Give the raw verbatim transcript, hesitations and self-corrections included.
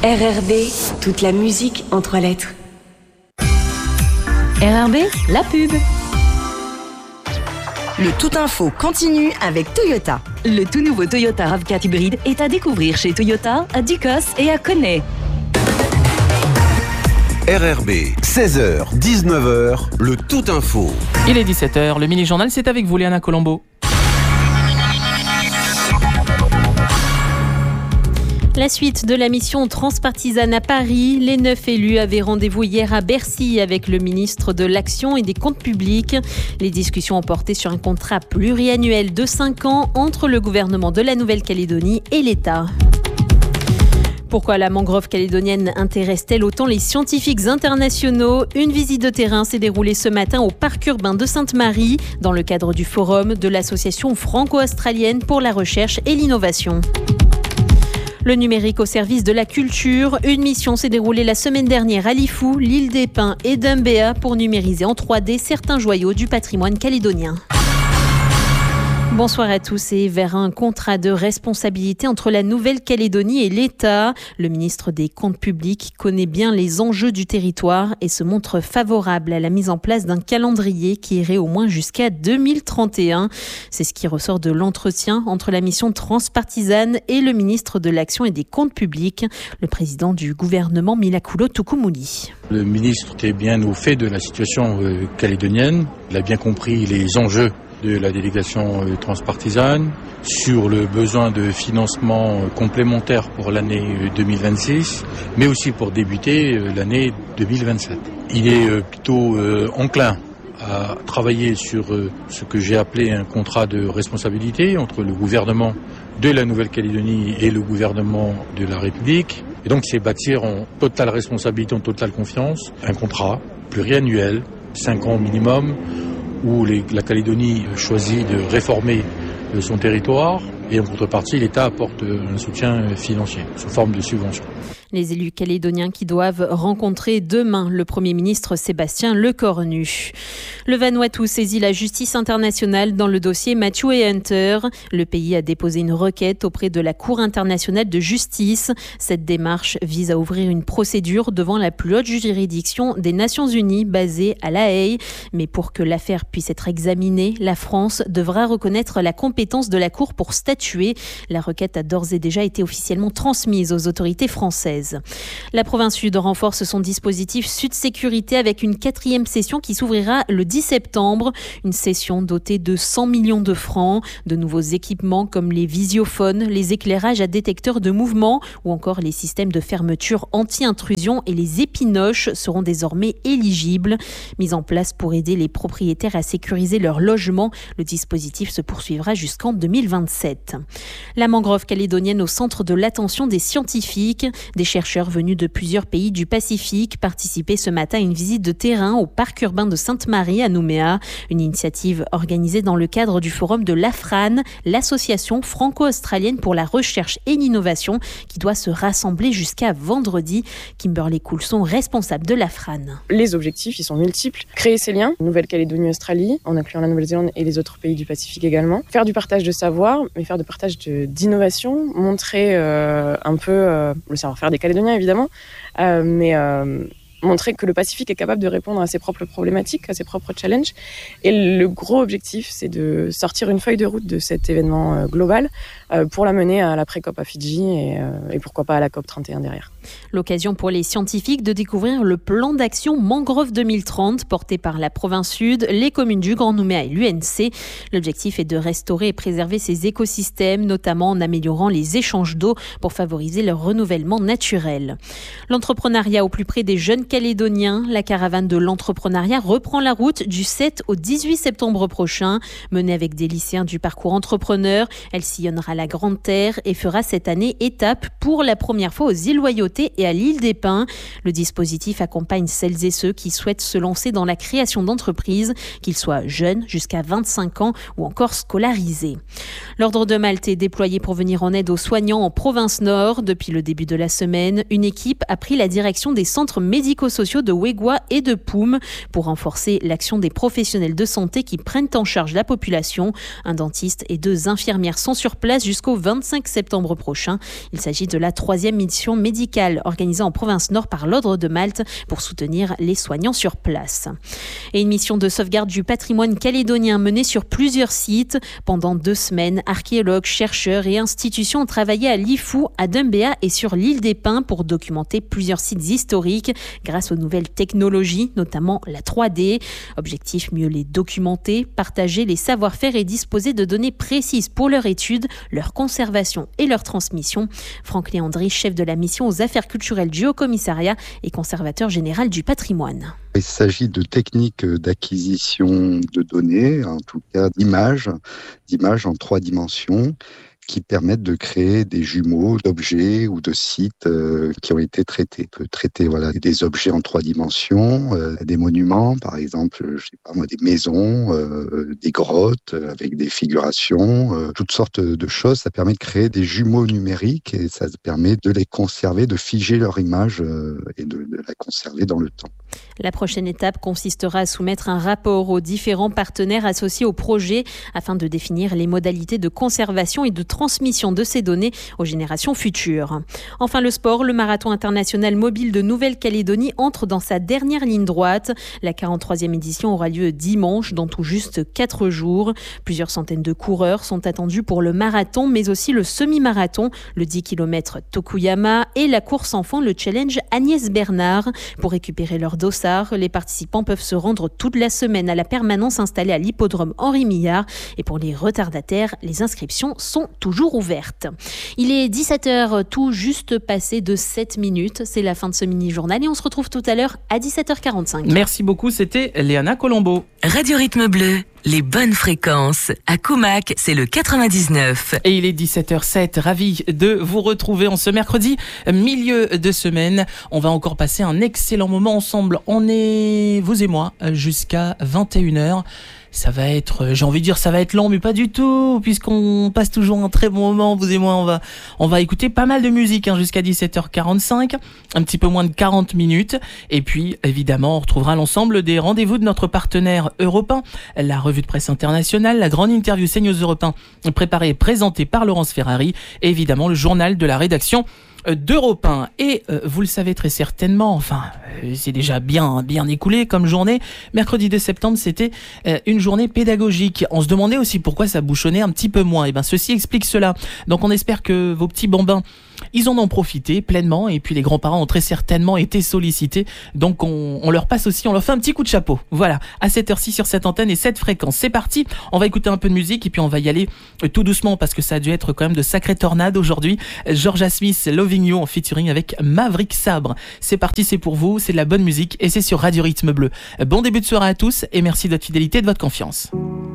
R R B, toute la musique en trois lettres. R R B, la pub. Le Tout Info continue avec Toyota. Le tout nouveau Toyota RAV quatre hybride est à découvrir chez Toyota, à Ducos et à Connay. R R B, seize heures, dix-neuf heures, le Tout Info. Il est dix-sept heures, le mini-journal, c'est avec vous, Léana Colombo. La suite de la mission transpartisane à Paris, les neuf élus avaient rendez-vous hier à Bercy avec le ministre de l'Action et des Comptes publics. Les discussions ont porté sur un contrat pluriannuel de cinq ans entre le gouvernement de la Nouvelle-Calédonie et l'État. Pourquoi la mangrove calédonienne intéresse-t-elle autant les scientifiques internationaux ? Une visite de terrain s'est déroulée ce matin au parc urbain de Sainte-Marie dans le cadre du forum de l'association franco-australienne pour la recherche et l'innovation. Le numérique au service de la culture. Une mission s'est déroulée la semaine dernière à Lifou, l'île des Pins et d'Umbéa pour numériser en trois D certains joyaux du patrimoine calédonien. Bonsoir à tous et vers un contrat de responsabilité entre la Nouvelle-Calédonie et l'État. Le ministre des Comptes publics connaît bien les enjeux du territoire et se montre favorable à la mise en place d'un calendrier qui irait au moins jusqu'à deux mille trente et un. C'est ce qui ressort de l'entretien entre la mission transpartisane et le ministre de l'Action et des Comptes publics, le président du gouvernement Milakulo Tukumuli. Le ministre était bien au fait de la situation euh, calédonienne. Il a bien compris les enjeux de la délégation transpartisane, sur le besoin de financement complémentaire pour l'année deux mille vingt-six, mais aussi pour débuter l'année deux mille vingt-sept. Il est plutôt enclin à travailler sur ce que j'ai appelé un contrat de responsabilité entre le gouvernement de la Nouvelle-Calédonie et le gouvernement de la République. Et donc c'est bâtir en totale responsabilité, en totale confiance, un contrat pluriannuel, cinq ans minimum, où les, la Calédonie choisit de réformer son territoire et en contrepartie, l'État apporte un soutien financier sous forme de subvention. Les élus calédoniens qui doivent rencontrer demain le Premier ministre Sébastien Lecornu. Le Vanuatu saisit la justice internationale dans le dossier Matthew et Hunter. Le pays a déposé une requête auprès de la Cour internationale de justice. Cette démarche vise à ouvrir une procédure devant la plus haute juridiction des Nations Unies basée à La Haye. Mais pour que l'affaire puisse être examinée, la France devra reconnaître la compétence de la Cour pour statuer. La requête a d'ores et déjà été officiellement transmise aux autorités françaises. La province Sud renforce son dispositif Sud Sécurité avec une quatrième session qui s'ouvrira le dix septembre. Une session dotée de cent millions de francs, de nouveaux équipements comme les visiophones, les éclairages à détecteurs de mouvement ou encore les systèmes de fermeture anti-intrusion et les épinoches seront désormais éligibles. Mis en place pour aider les propriétaires à sécuriser leur logement, le dispositif se poursuivra jusqu'en deux mille vingt-sept. La mangrove calédonienne au centre de l'attention des scientifiques. Des chercheurs venus de plusieurs pays du Pacifique participaient ce matin à une visite de terrain au parc urbain de Sainte-Marie à Nouméa. Une initiative organisée dans le cadre du forum de l'A F R A N, l'association franco-australienne pour la recherche et l'innovation, qui doit se rassembler jusqu'à vendredi. Kimberley Coulson, responsable de l'A F R A N. Les objectifs, ils sont multiples. Créer ces liens, Nouvelle-Calédonie, Australie, en incluant la Nouvelle-Zélande et les autres pays du Pacifique également. Faire du partage de savoir, mais faire du partage de, d'innovation, montrer euh, un peu euh, le savoir-faire des Calédoniens évidemment, euh, mais euh, montrer que le Pacifique est capable de répondre à ses propres problématiques, à ses propres challenges. Et le gros objectif, c'est de sortir une feuille de route de cet événement euh, global euh, pour la mener à l'après-COP à Fidji et, euh, et pourquoi pas à la COP trente et un derrière. L'occasion pour les scientifiques de découvrir le plan d'action Mangrove deux mille trente porté par la province Sud, les communes du Grand Nouméa et l'U N C. L'objectif est de restaurer et préserver ces écosystèmes, notamment en améliorant les échanges d'eau pour favoriser leur renouvellement naturel. L'entrepreneuriat au plus près des jeunes Calédoniens. La caravane de l'entrepreneuriat reprend la route du sept au dix-huit septembre prochain. Menée avec des lycéens du parcours entrepreneur, elle sillonnera la Grande Terre et fera cette année étape pour la première fois aux îles Loyauté et à l'île des Pins. Le dispositif accompagne celles et ceux qui souhaitent se lancer dans la création d'entreprises, qu'ils soient jeunes jusqu'à vingt-cinq ans ou encore scolarisés. L'Ordre de Malte est déployé pour venir en aide aux soignants en province Nord. Depuis le début de la semaine, une équipe a pris la direction des centres médico médico-sociaux de Wegwa et de Poum pour renforcer l'action des professionnels de santé qui prennent en charge la population. Un dentiste et deux infirmières sont sur place jusqu'au vingt-cinq septembre prochain. Il s'agit de la troisième mission médicale organisée en province nord par l'Ordre de Malte pour soutenir les soignants sur place. Et une mission de sauvegarde du patrimoine calédonien menée sur plusieurs sites. Pendant deux semaines, archéologues, chercheurs et institutions ont travaillé à Lifou, à Dumbéa et sur l'île des Pins pour documenter plusieurs sites historiques grâce aux nouvelles technologies, notamment la trois D. Objectif, mieux les documenter, partager les savoir-faire et disposer de données précises pour leur étude, leur conservation et leur transmission. Franck Léandry, chef de la mission aux affaires culturelles du Haut-Commissariat et conservateur général du patrimoine. Il s'agit de techniques d'acquisition de données, en tout cas d'images, d'images en trois dimensions, qui permettent de créer des jumeaux d'objets ou de sites euh, qui ont été traités. On peut traiter voilà, des objets en trois dimensions, euh, des monuments, par exemple, je sais pas moi, des maisons, euh, des grottes euh, avec des figurations, euh, toutes sortes de choses. Ça permet de créer des jumeaux numériques et ça permet de les conserver, de figer leur image euh, et de, de la conserver dans le temps. La prochaine étape consistera à soumettre un rapport aux différents partenaires associés au projet afin de définir les modalités de conservation et de transmission de ces données aux générations futures. Enfin, le sport, le marathon international mobile de Nouvelle-Calédonie entre dans sa dernière ligne droite. La quarante-troisième édition aura lieu dimanche, dans tout juste quatre jours. Plusieurs centaines de coureurs sont attendus pour le marathon, mais aussi le semi-marathon, le dix kilomètres Tokuyama et la course enfant, le challenge Agnès Bernard. Pour récupérer leur dossard, les participants peuvent se rendre toute la semaine à la permanence installée à l'hippodrome Henri Millard. Et pour les retardataires, les inscriptions sont toujours ouvertes. Il est dix-sept heures, tout juste passé de sept minutes. C'est la fin de ce mini-journal et on se retrouve tout à l'heure à dix-sept heures quarante-cinq. Merci beaucoup, c'était Léana Colombo. Radio Rythme Bleu, les bonnes fréquences. À Coumac, c'est le quatre-vingt-dix-neuf. Et il est dix-sept heures sept, ravi de vous retrouver en ce mercredi, milieu de semaine. On va encore passer un excellent moment ensemble. On est, vous et moi, jusqu'à vingt et une heures. Ça va être, j'ai envie de dire ça va être lent, mais pas du tout, puisqu'on passe toujours un très bon moment, vous et moi, on va, on va écouter pas mal de musique, hein, jusqu'à dix-sept heures quarante-cinq, un petit peu moins de quarante minutes, et puis, évidemment, on retrouvera l'ensemble des rendez-vous de notre partenaire Europe un, la revue de presse internationale, la grande interview CNews Europe un, préparée et présentée par Laurence Ferrari, et évidemment, le journal de la rédaction d'Europe un. Et euh, vous le savez très certainement, enfin euh, c'est déjà bien bien écoulé comme journée, mercredi deux septembre c'était euh, une journée pédagogique. On se demandait aussi pourquoi ça bouchonnait un petit peu moins, et ben ceci explique cela. Donc on espère que vos petits bambins, ils en ont profité pleinement, et puis les grands-parents ont très certainement été sollicités, donc on, on leur passe aussi, on leur fait un petit coup de chapeau. Voilà, à cette heure-ci sur cette antenne et cette fréquence. C'est parti, on va écouter un peu de musique et puis on va y aller euh, tout doucement parce que ça a dû être quand même de sacrées tornades aujourd'hui. Georgia Smith, Loving You en featuring avec Maverick Sabre. C'est parti, c'est pour vous, c'est de la bonne musique et c'est sur Radio Rythme Bleu. Bon début de soirée à tous et merci de votre fidélité et de votre confiance.